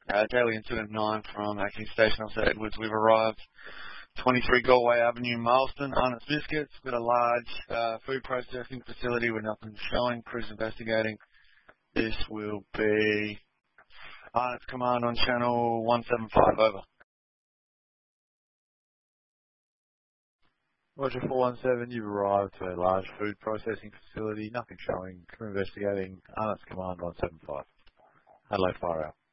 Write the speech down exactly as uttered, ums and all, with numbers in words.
Uh, Daily Incident nine from Acting Station Officer Edwards. We've arrived twenty-three Galway Avenue, Marston, Arnott's Biscuits. Got a large uh, food processing facility with nothing showing. Crews investigating. This will be Arnott's Command on channel one seven five, over. Roger four one seven, you've arrived to a large food processing facility, nothing showing, crew investigating, Arnott's Command one seven five. Adelaide Fire Out.